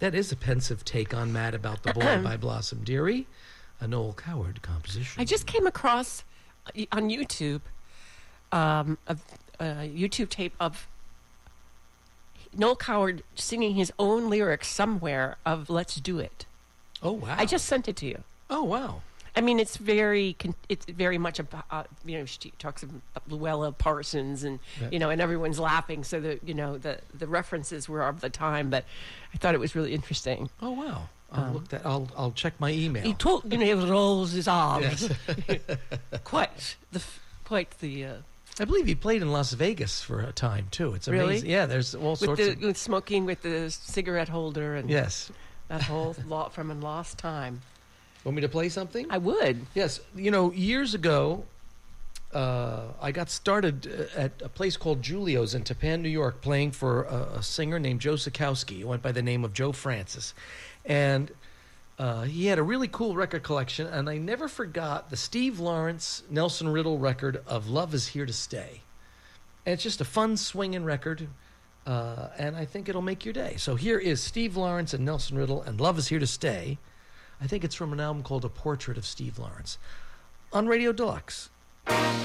That is a pensive take on Mad About the Boy by Blossom Dearie, a Noel Coward composition. I just came across on YouTube a YouTube tape of Noel Coward singing his own lyrics somewhere of "Let's Do It." Oh, wow. I just sent it to you. Oh, wow. I mean, it's very much about, she talks about Luella Parsons and, and everyone's laughing. So the references were of the time, but I thought it was really interesting. Oh, wow. I'll check my email. He told, he rolls his arms. Yes. quite the. I believe he played in Las Vegas for a time, too. It's amazing. Really? Yeah, there's all sorts of... With smoking with the cigarette holder and... Yes. That whole lot from a lost time. Want me to play something? I would. Yes. Years ago, I got started at a place called Julio's in Tappan, New York, playing for a singer named Joe Sikowski. He went by the name of Joe Francis. And he had a really cool record collection, and I never forgot the Steve Lawrence, Nelson Riddle record of Love Is Here to Stay. And it's just a fun swinging record, and I think it'll make your day. So here is Steve Lawrence and Nelson Riddle and Love Is Here to Stay. I think it's from an album called A Portrait of Steve Lawrence on Radio Deluxe.